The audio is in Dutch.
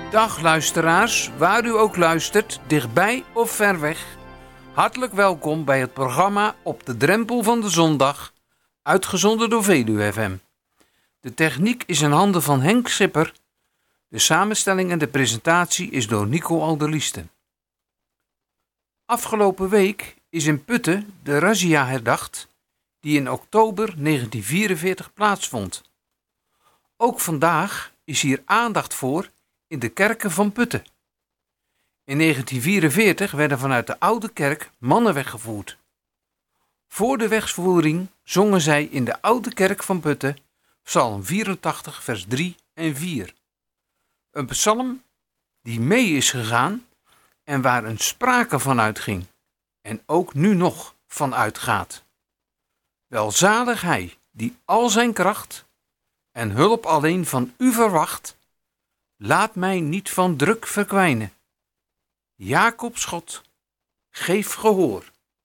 Dag luisteraars, waar u ook luistert, dichtbij of ver weg. Hartelijk welkom bij het programma Op de Drempel van de Zondag, uitgezonden door Veluwe FM. De techniek is in handen van Henk Schipper. De samenstelling en de presentatie is door Nico Alderliesten. Afgelopen week is in Putten de razzia herdacht die in oktober 1944 plaatsvond. Ook vandaag is hier aandacht voor in de kerken van Putten. In 1944 werden vanuit de oude kerk mannen weggevoerd. Voor de wegvoering zongen zij in de oude kerk van Putten Psalm 84 vers 3 en 4. Een psalm die mee is gegaan en waar een sprake van uitging en ook nu nog van uitgaat. Welzalig hij die al zijn kracht en hulp alleen van u verwacht. Laat mij niet van druk verkwijnen. Jacobs God, geef gehoor.